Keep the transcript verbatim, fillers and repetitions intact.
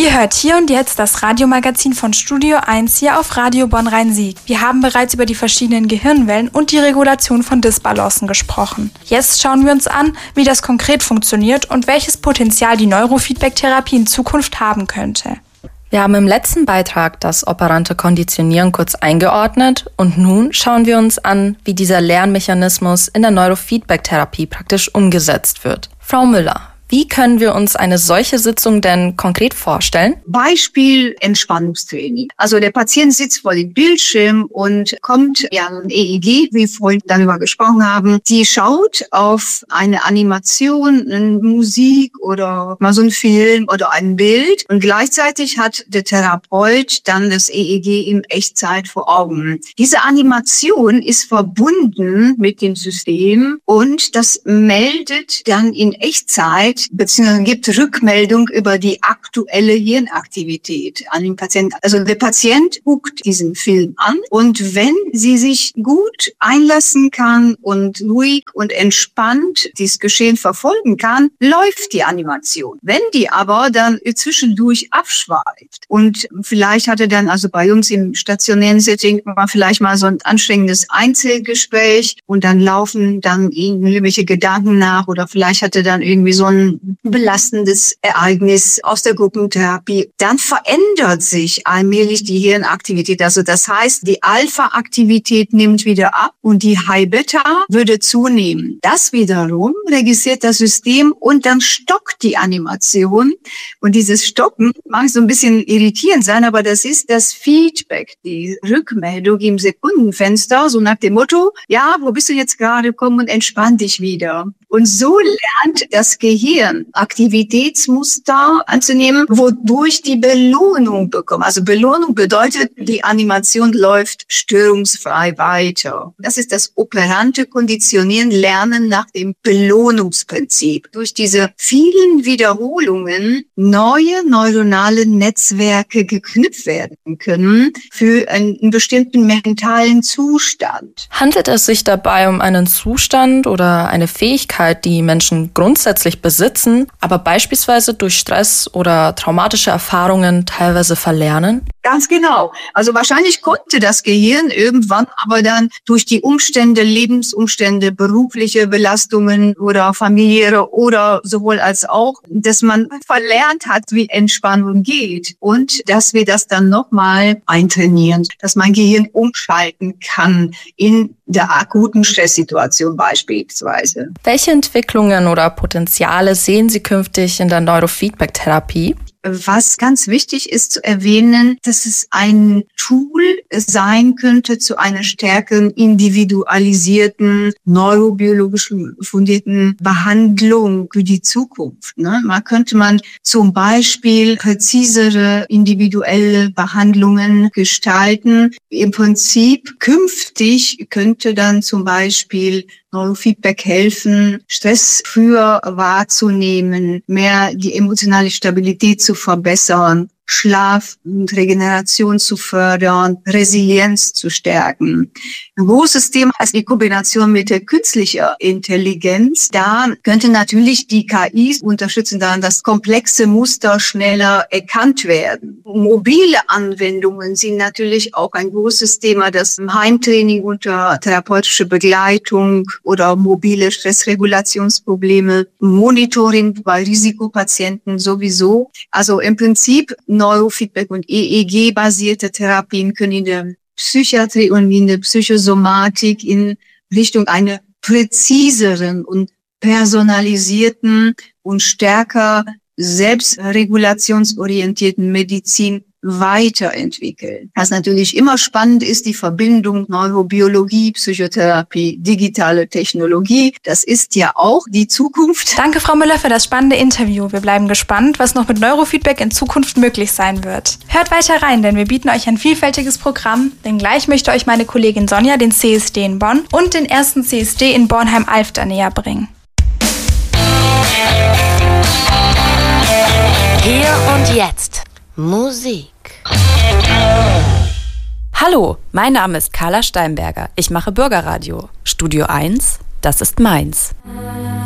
Ihr hört hier und jetzt das Radiomagazin von Studio eins hier auf Radio Bonn-Rhein-Sieg. Wir haben bereits über die verschiedenen Gehirnwellen und die Regulation von Dysbalancen gesprochen. Jetzt schauen wir uns an, wie das konkret funktioniert und welches Potenzial die Neurofeedback-Therapie in Zukunft haben könnte. Wir haben im letzten Beitrag das operante Konditionieren kurz eingeordnet und nun schauen wir uns an, wie dieser Lernmechanismus in der Neurofeedback-Therapie praktisch umgesetzt wird. Frau Müller, wie können wir uns eine solche Sitzung denn konkret vorstellen? Beispiel Entspannungstraining. Also der Patient sitzt vor dem Bildschirm und kommt ja ein E E G, wie wir vorhin darüber gesprochen haben. Die schaut auf eine Animation, eine Musik oder mal so ein Film oder ein Bild und gleichzeitig hat der Therapeut dann das E E G in Echtzeit vor Augen. Diese Animation ist verbunden mit dem System und das meldet dann in Echtzeit beziehungsweise gibt Rückmeldung über die aktuelle Hirnaktivität an den Patienten. Also der Patient guckt diesen Film an und wenn sie sich gut einlassen kann und ruhig und entspannt dieses Geschehen verfolgen kann, läuft die Animation. Wenn die aber dann zwischendurch abschweift und vielleicht hat er dann also bei uns im stationären Setting mal vielleicht mal so ein anstrengendes Einzelgespräch und dann laufen dann irgendwelche Gedanken nach oder vielleicht hat er dann irgendwie so ein belastendes Ereignis aus der Gruppentherapie, dann verändert sich allmählich die Hirnaktivität. Also das heißt, die Alpha-Aktivität nimmt wieder ab und die High-Beta würde zunehmen. Das wiederum registriert das System und dann stockt die Animation. Und dieses Stocken mag so ein bisschen irritierend sein, aber das ist das Feedback, die Rückmeldung im Sekundenfenster, so nach dem Motto, ja, wo bist du jetzt gerade, komm und entspann dich wieder. Und so lernt das Gehirn Aktivitätsmuster anzunehmen, wodurch die Belohnung bekommt. Also Belohnung bedeutet, die Animation läuft störungsfrei weiter. Das ist das operante Konditionieren, Lernen nach dem Belohnungsprinzip. Durch diese vielen Wiederholungen neue neuronale Netzwerke geknüpft werden können für einen bestimmten mentalen Zustand. Handelt es sich dabei um einen Zustand oder eine Fähigkeit, die Menschen grundsätzlich besitzen, aber beispielsweise durch Stress oder traumatische Erfahrungen teilweise verlernen? Ganz genau. Also wahrscheinlich konnte das Gehirn irgendwann aber dann durch die Umstände, Lebensumstände, berufliche Belastungen oder familiäre oder sowohl als auch, dass man verlernt hat, wie Entspannung geht und dass wir das dann nochmal eintrainieren, dass mein Gehirn umschalten kann in der akuten Stresssituation beispielsweise. Welche Entwicklungen oder Potenziale sehen Sie künftig in der Neurofeedback-Therapie? Was ganz wichtig ist zu erwähnen, dass es ein Tool sein könnte zu einer stärkeren individualisierten, neurobiologisch fundierten Behandlung für die Zukunft. Ne? Man könnte man zum Beispiel präzisere individuelle Behandlungen gestalten. Im Prinzip künftig könnte dann zum Beispiel Neurofeedback helfen, Stress früher wahrzunehmen, mehr die emotionale Stabilität zu verbessern, Schlaf und Regeneration zu fördern, Resilienz zu stärken. Ein großes Thema ist die Kombination mit der künstlichen Intelligenz. Da könnte natürlich die K I unterstützen, dann, dass komplexe Muster schneller erkannt werden. Mobile Anwendungen sind natürlich auch ein großes Thema, das Heimtraining unter therapeutische Begleitung oder mobile Stressregulationsprobleme, Monitoring bei Risikopatienten sowieso. Also im Prinzip Neurofeedback und E E G-basierte Therapien können in der Psychiatrie und in der Psychosomatik in Richtung einer präziseren und personalisierten und stärker selbstregulationsorientierten Medizin weiterentwickeln. Was natürlich immer spannend ist, die Verbindung Neurobiologie, Psychotherapie, digitale Technologie. Das ist ja auch die Zukunft. Danke, Frau Müller, für das spannende Interview. Wir bleiben gespannt, was noch mit Neurofeedback in Zukunft möglich sein wird. Hört weiter rein, denn wir bieten euch ein vielfältiges Programm. Denn gleich möchte euch meine Kollegin Sonja den C S D in Bonn und den ersten C S D in Bornheim-Alfter näher bringen. Hier und jetzt Musik. Hallo, mein Name ist Carla Steinberger. Ich mache Bürgerradio. Studio eins, das ist meins.